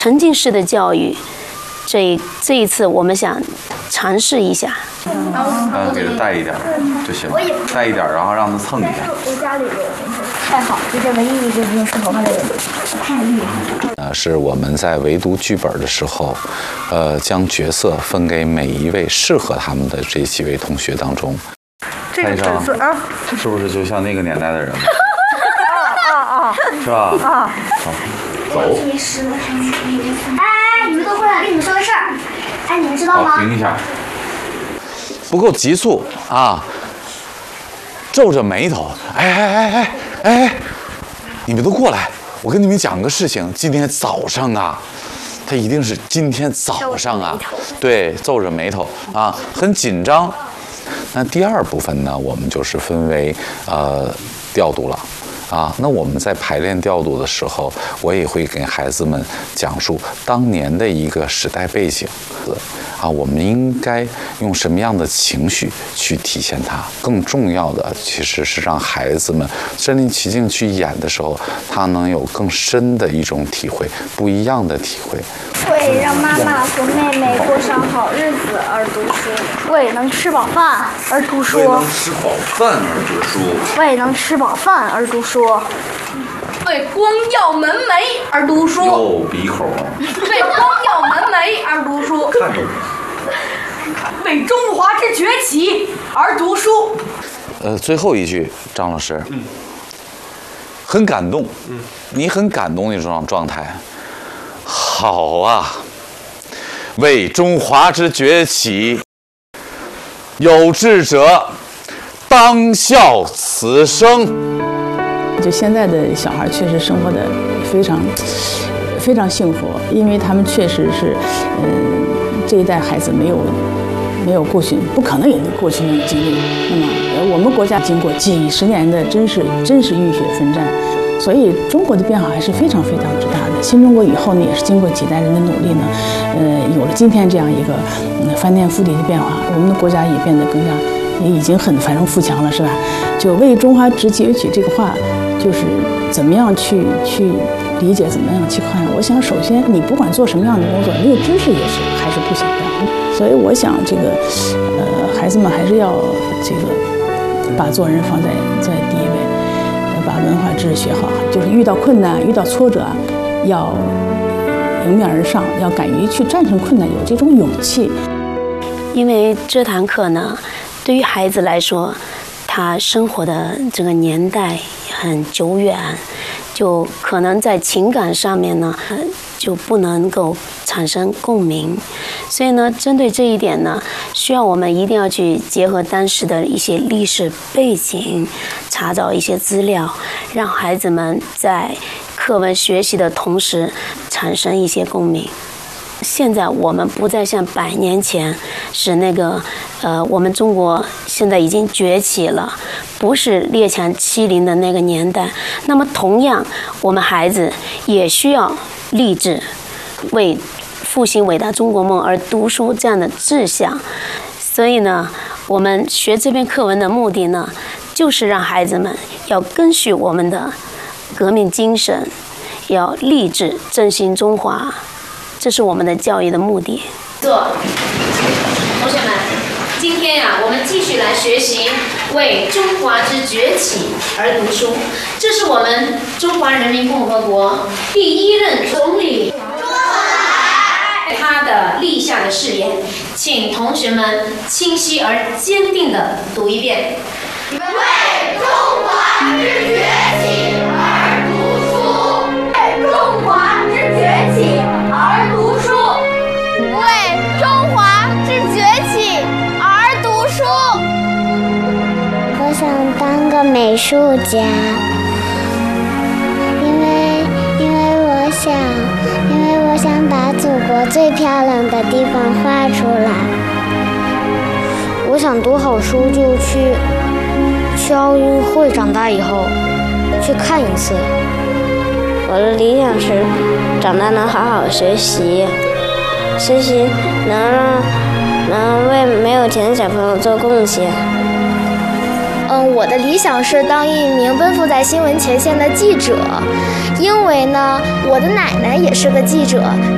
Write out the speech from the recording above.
沉浸式的教育，这一次我们想尝试一下。 给他带一点就行，带一点，然后让他蹭一下。 我家里有太好，这是唯一一个不用梳头发的人，太厉害了。 是我们在围读剧本的时候，将角色分给每一位适合他们的这几位同学当中。 这个角色啊， 是不是就像那个年代的人？是吧？好，走。 哎，你们都过来，跟你们说个事儿。哎，你们知道吗？ 停一下。不够急促啊！皱着眉头，哎，你们都过来，我跟你们讲个事情。今天早上啊，他一定是今天早上啊，对，皱着眉头啊，很紧张。那第二部分呢，我们就是分为调度了。那我们在排练调度的时候，我也会给孩子们讲述当年的一个时代背景，我们应该用什么样的情绪去体现它。更重要的其实是让孩子们身临其境去演的时候，他能有更深的一种体会，不一样的体会。 为让妈妈和妹妹过上好日子而读书，为能吃饱饭而读书， 为能吃饱饭而读书， 为能吃饱饭而读书， 为光耀门楣而读书， 又鼻孔， 为光耀门楣而读书， 看着我，为中华之崛起而读书。 最后一句，张老师，很感动，你很感动的一种状态。好啊，为中华之崛起，有志者当效此生。 就现在的小孩确实生活的非常幸福，因为他们确实是，这一代孩子没有过去，不可能有过去那种经历。那么，我们国家经过几十年的真是浴血奋战。所以中国的变化还是非常之大的。新中国以后呢，也是经过几代人的努力呢，有了今天这样一个翻天覆地的变化，我们的国家也变得更加，也已经很繁荣富强了，是吧？就为中华之崛起这个话，就是怎么样去理解，怎么样去看。我想，首先你不管做什么样的工作，没有知识也是还是不行的。所以我想，这个孩子们还是要这个把做人放在第一位。把文化知识学好，就是遇到困难、遇到挫折，要迎面而上，要敢于去战胜困难，有这种勇气。 因为这堂课呢，对于孩子来说，他生活的这个年代很久远，就可能在情感上面呢，就不能够产生共鸣。所以呢，针对这一点呢，需要我们一定要去结合当时的一些历史背景，查找一些资料，让孩子们在课文学习的同时产生一些共鸣。现在我们不再像100年前是那个我们中国现在已经崛起了，不是列强欺凌的那个年代。那么同样，我们孩子也需要立志为复兴伟大中国梦而读书这样的志向。所以呢，我们学这篇课文的目的呢，就是让孩子们要根据我们的革命精神，要立志振兴中华，这是我们的教育的目的。 同学们，今天呀，我们继续来学习为中华之崛起而读书。这是我们中华人民共和国第1任总理他的立下的誓言，请同学们清晰而坚定地读一遍：为中华之崛起而读书，为中华之崛起而读书， 为中华之崛起而读书。 我想当个美术家，因为我想把祖国最漂亮的地方画出来。 我想读好书就去奥运会，长大以后去看一次。 我的理想是长大能好好学习，能为没有钱的小朋友做贡献。 我的理想是当一名奔赴在新闻前线的记者，因为呢，我的奶奶也是个记者。